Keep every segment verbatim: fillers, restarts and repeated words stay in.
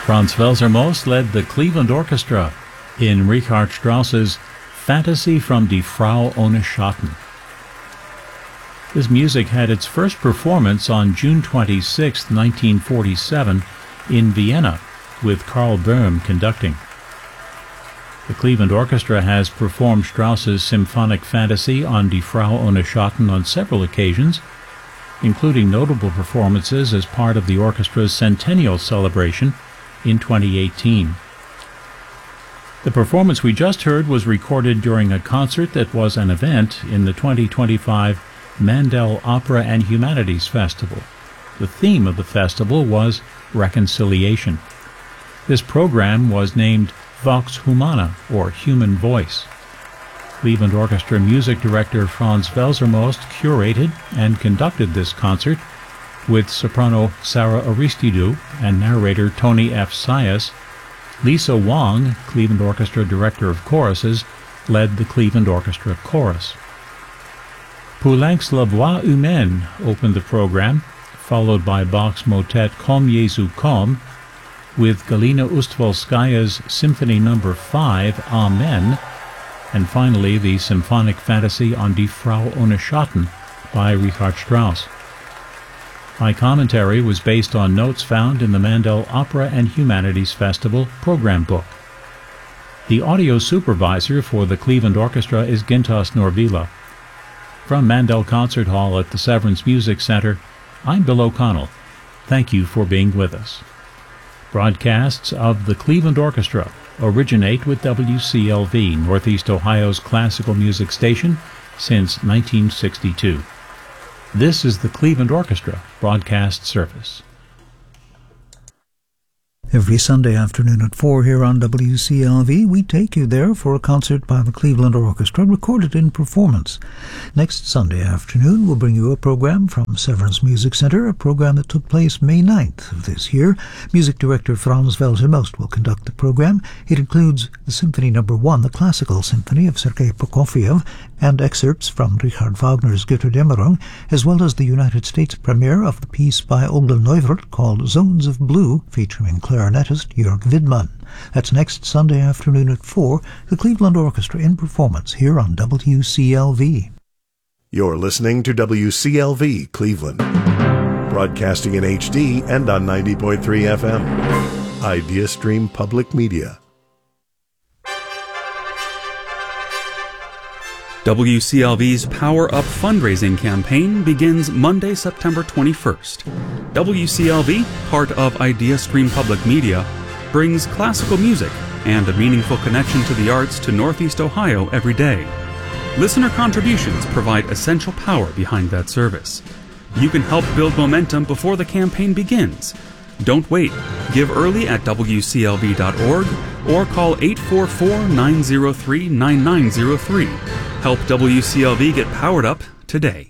Franz Welser-Most led the Cleveland Orchestra in Richard Strauss's Fantasy from Die Frau ohne Schatten. This music had its first performance on June twenty-sixth, nineteen forty-seven, in Vienna, with Karl Böhm conducting. The Cleveland Orchestra has performed Strauss's Symphonic Fantasy on Die Frau ohne Schatten on several occasions, including notable performances as part of the orchestra's centennial celebration in twenty eighteen. The performance we just heard was recorded during a concert that was an event in the twenty twenty-five Mandel Opera and Humanities Festival. The theme of the festival was reconciliation. This program was named Vox Humana, or Human Voice. Cleveland Orchestra music director Franz Welser-Most curated and conducted this concert with soprano Sarah Aristidou and narrator Tony F. Sias. Lisa Wong, Cleveland Orchestra director of choruses, led the Cleveland Orchestra chorus. Poulenc's La Voix Humaine opened the program, followed by Bach's motet Komm Jesu Komm, with Galina Ustvolskaya's Symphony Number five, Amen, and finally the Symphonic Fantasy on Die Frau ohne Schatten by Richard Strauss. My commentary was based on notes found in the Mandel Opera and Humanities Festival program book. The audio supervisor for the Cleveland Orchestra is Gintas Norvila. From Mandel Concert Hall at the Severance Music Center, I'm Bill O'Connell. Thank you for being with us. Broadcasts of the Cleveland Orchestra originate with W C L V, Northeast Ohio's classical music station, since nineteen sixty-two. This is the Cleveland Orchestra broadcast service. Every Sunday afternoon at four here on W C L V, we take you there for a concert by the Cleveland Orchestra recorded in performance. Next Sunday afternoon, we'll bring you a program from Severance Music Center, a program that took place May ninth of this year. Music director Franz Welser-Most will conduct the program. It includes the Symphony Number one, the Classical Symphony of Sergei Prokofiev, and excerpts from Richard Wagner's Götterdämmerung, as well as the United States premiere of the piece by Olga Neuvert called Zones of Blue, featuring clarinetist Jörg Widmann. That's next Sunday afternoon at four, the Cleveland Orchestra in performance here on W C L V. You're listening to W C L V Cleveland, broadcasting in H D and on ninety point three F M. IdeaStream Public Media. W C L V's Power Up fundraising campaign begins Monday, September twenty-first. W C L V, part of IdeaStream Public Media, brings classical music and a meaningful connection to the arts to Northeast Ohio every day. Listener contributions provide essential power behind that service. You can help build momentum before the campaign begins. Don't wait. Give early at W C L V dot org or call eight four four, nine zero three, nine nine zero three. Help W C L V get powered up today.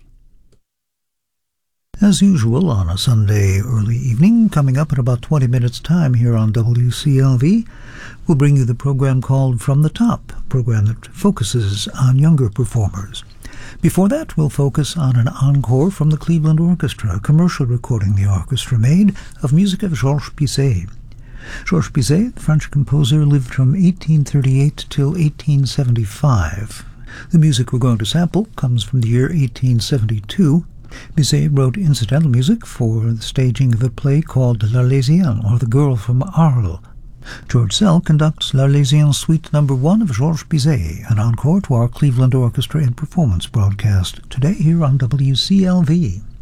As usual on a Sunday early evening, coming up in about twenty minutes' time here on W C L V, we'll bring you the program called From the Top, a program that focuses on younger performers. Before that, we'll focus on an encore from the Cleveland Orchestra, a commercial recording the orchestra made of music of Georges Bizet. Georges Bizet, the French composer, lived from eighteen thirty-eight till eighteen seventy-five. The music we're going to sample comes from the year eighteen seventy-two. Bizet wrote incidental music for the staging of a play called L'Arlésienne, or The Girl from Arles. George Sell conducts L'Arlésienne Suite Number one of Georges Bizet, an encore to our Cleveland Orchestra in performance broadcast today here on W C L V.